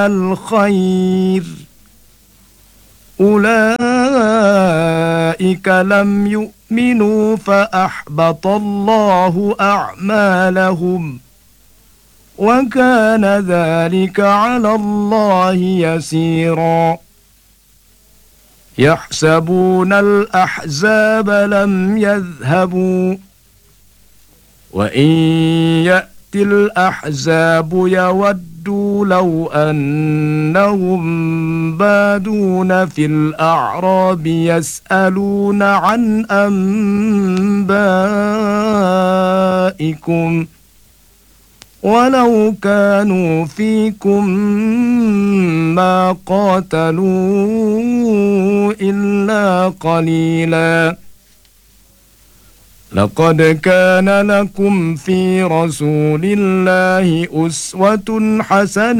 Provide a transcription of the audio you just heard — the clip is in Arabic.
الخير أولئك لم يؤمنوا فأحبط الله أعمالهم وكان ذلك على الله يسيرا يحسبون الأحزاب لم يذهبوا وإن يأتي الأحزاب يودوا لو أنهم بادون في الأعراب يسألون عن أنبائكم ولو كانوا فيكم ما قاتلوا إلا قليلا لقد كان لكم في رسول الله أسوة حسنة